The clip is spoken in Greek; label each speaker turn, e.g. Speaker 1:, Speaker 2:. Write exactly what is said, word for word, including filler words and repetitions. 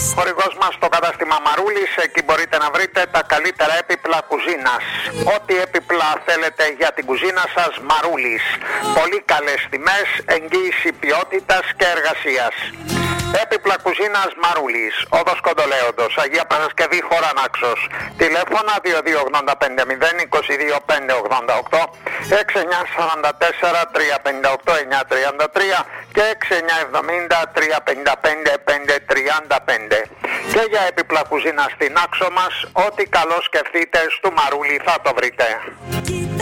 Speaker 1: Χορηγός μας το κατάστημα Μαρούλης, εκεί μπορείτε να βρείτε τα καλύτερα έπιπλα κουζίνας. Ό,τι έπιπλα θέλετε για την κουζίνα σας, Μαρούλης. Πολύ καλές τιμές, εγγύηση ποιότητας και εργασίας. Έπιπλα κουζίνας Μαρούλης, οδός Κοντολέοντος, Αγία Παρασκευή, χώρα Νάξος. Τηλέφωνα δύο δύο ογδόντα πέντε μηδέν είκοσι δύο πέντε ογδόντα οκτώ, έξι εννιά σαράντα τέσσερα τρία πενήντα οκτώ εννιά τριάντα τρία και έξι εννιά εβδομήντα τρία πενήντα πέντε πέντε τριάντα πέντε. Και για έπιπλα κουζίνα στην Άξο μας, ό,τι καλό σκεφτείτε στο Μαρούλη θα το βρείτε.